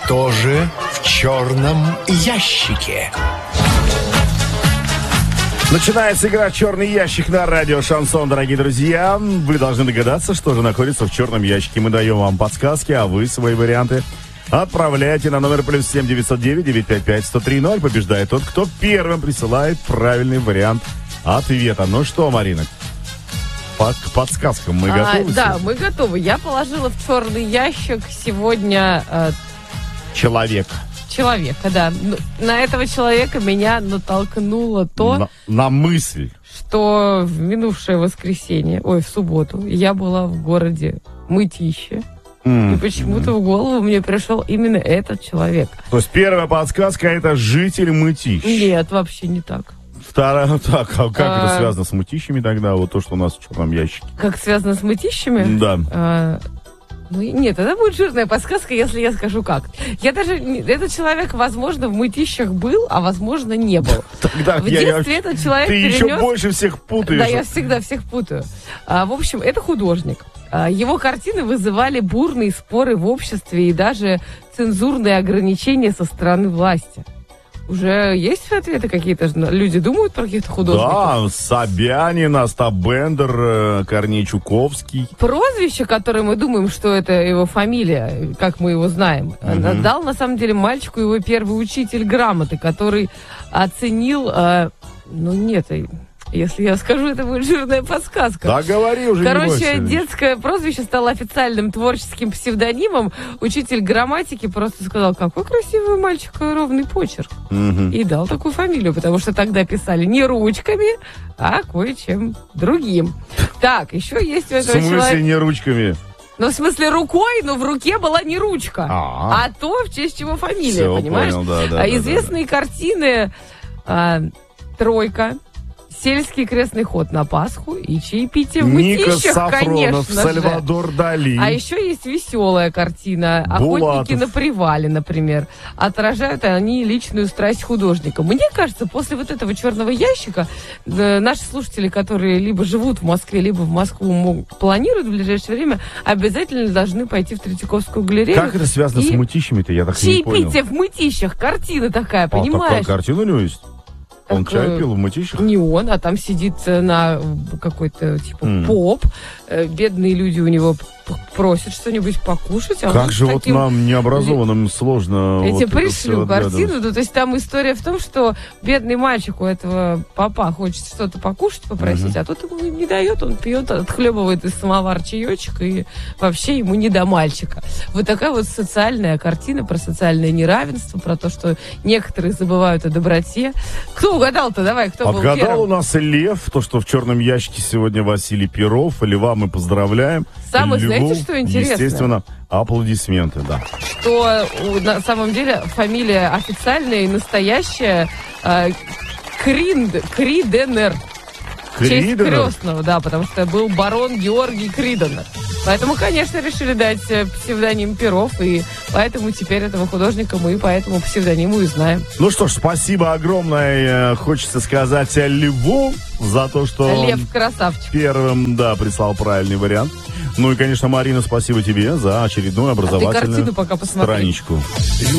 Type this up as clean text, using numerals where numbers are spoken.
Что же в черном ящике? Начинается игра «Черный ящик» на радио «Шансон», дорогие друзья. Вы должны догадаться, что же находится в черном ящике. Мы даем вам подсказки, а вы свои варианты отправляйте на номер +7 909 955 1030. Побеждает тот, кто первым присылает правильный вариант ответа. Ну что, Марина, к подсказкам мы готовы? Да, мы готовы. Я положила в черный ящик сегодня... Человека, да. На этого человека меня натолкнуло то... На мысль. Что в минувшее воскресенье, в субботу, я была в городе Мытищи. И почему-то в голову мне пришел именно этот человек. То есть первая подсказка — это житель Мытищ. Нет, вообще не так. Вторая, так, а как это связано с Мытищами тогда? Вот то, что у нас в черном ящике. Как связано с Мытищами? Да. Нет, это будет жирная подсказка, если я скажу как. Этот человек, возможно, в Мытищах был, а возможно, не был. Тогда в детстве этот человек Ты перенес... еще больше всех путаешь. Да, я всегда всех путаю. В общем, это художник. Его картины вызывали бурные споры в обществе и даже цензурные ограничения со стороны власти. Уже есть ответы какие-то? Люди думают про каких-то художников? Да, Собянин, Остап Бендер, Корней Чуковский. Прозвище, которое мы думаем, что это его фамилия, как мы его знаем, дал на самом деле мальчику его первый учитель грамоты, который оценил... Если я скажу, это будет жирная подсказка. Да, говори уже. Короче, детское прозвище стало официальным творческим псевдонимом. Учитель грамматики просто сказал: какой красивый мальчик, ровный почерк. И дал такую фамилию, потому что тогда писали не ручками, а кое-чем другим. Так, еще есть у этого человека... В смысле не ручками? В смысле рукой, но в руке была не ручка, а то, в честь чего фамилия, все, понимаешь? Понял, да. Известные картины «Тройка», «Сельский крестный ход на Пасху» и «Чаепитие в Мытищах», Ника Сафронов, конечно Сальвадор же. Дали. А еще есть веселая картина «Охотники на привале», например. Отражают они личную страсть художника. Мне кажется, после вот этого черного ящика наши слушатели, которые либо живут в Москве, либо в Москву планируют в ближайшее время, обязательно должны пойти в Третьяковскую галерею. Как это связано с Мытищами-то? Я так и не понял. «Чаепитие в Мытищах», картина такая, понимаешь? Такая картина у него есть? Он чай пил в Мытищах? Не он, а там сидит на какой-то поп. Бедные люди у него просят что-нибудь покушать. Как же вот нам, необразованным, сложно... Я тебе пришлю картину. То есть там история в том, что бедный мальчик у этого папа хочет что-то покушать, попросить, а тот ему не дает, он пьет, отхлебывает из самовара чаечек, и вообще ему не до мальчика. Вот такая вот социальная картина про социальное неравенство, про то, что некоторые забывают о доброте. Кто угадал-то? Давай, кто был первым? Отгадал у нас Лев, то, что в черном ящике сегодня Василий Перов. Льва мы поздравляем. Знаете, что интересно? Естественно, аплодисменты, да. Что на самом деле фамилия официальная и настоящая Криденер. В честь крестного, да, потому что был барон Георгий Криденер. Поэтому, конечно, решили дать псевдоним Перов, и поэтому теперь этого художника мы по этому псевдониму и знаем. Ну что ж, спасибо огромное, хочется сказать Льву за то, что Лев красавчик. Первым, прислал правильный вариант. Ну и, конечно, Марина, спасибо тебе за очередную образовательную картину пока посмотри. страничку.